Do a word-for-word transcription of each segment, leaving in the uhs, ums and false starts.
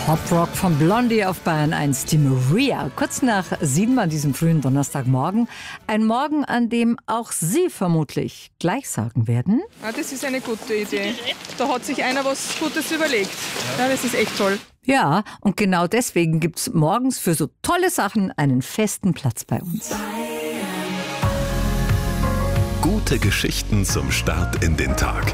Pop-Rock von Blondie auf Bayern eins, die Maria. Kurz nach sieben an diesem frühen Donnerstagmorgen. Ein Morgen, an dem auch Sie vermutlich gleich sagen werden: Ah, das ist eine gute Idee. Da hat sich einer was Gutes überlegt. Ja, das ist echt toll. Ja, und genau deswegen gibt es morgens für so tolle Sachen einen festen Platz bei uns. Gute Geschichten zum Start in den Tag.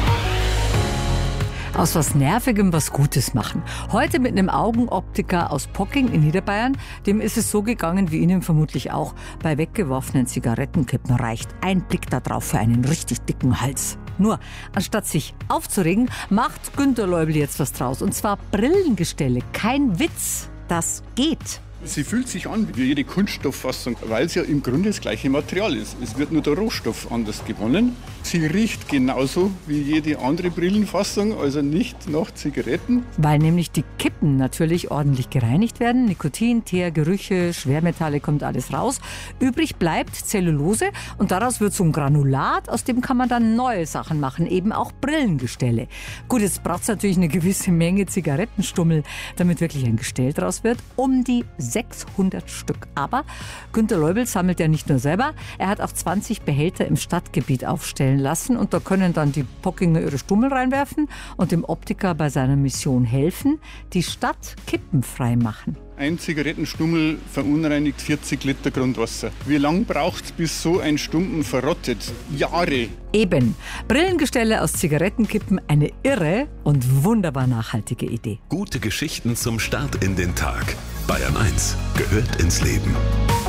Aus was Nervigem was Gutes machen. Heute mit einem Augenoptiker aus Pocking in Niederbayern. Dem ist es so gegangen wie Ihnen vermutlich auch. Bei weggeworfenen Zigarettenkippen reicht ein Blick da drauf für einen richtig dicken Hals. Nur, anstatt sich aufzuregen, macht Günter Leubl jetzt was draus. Und zwar Brillengestelle. Kein Witz. Das geht. Sie fühlt sich an wie jede Kunststofffassung, weil es ja im Grunde das gleiche Material ist. Es wird nur der Rohstoff anders gewonnen. Sie riecht genauso wie jede andere Brillenfassung, also nicht nach Zigaretten. Weil nämlich die Kippen natürlich ordentlich gereinigt werden. Nikotin, Teer, Gerüche, Schwermetalle, kommt alles raus. Übrig bleibt Zellulose und daraus wird so ein Granulat, aus dem kann man dann neue Sachen machen, eben auch Brillengestelle. Gut, jetzt braucht es natürlich eine gewisse Menge Zigarettenstummel, damit wirklich ein Gestell draus wird. Um die sechshundert Stück. Aber Günter Leubl sammelt ja nicht nur selber, er hat auch zwanzig Behälter im Stadtgebiet aufstellen lassen und da können dann die Pockinger ihre Stummel reinwerfen und dem Optiker bei seiner Mission helfen, die Stadt kippenfrei machen. Ein Zigarettenstummel verunreinigt vierzig Liter Grundwasser. Wie lange braucht es, bis so ein Stumpen verrottet? Jahre. Eben. Brillengestelle aus Zigarettenkippen, eine irre und wunderbar nachhaltige Idee. Gute Geschichten zum Start in den Tag. Bayern eins gehört ins Leben.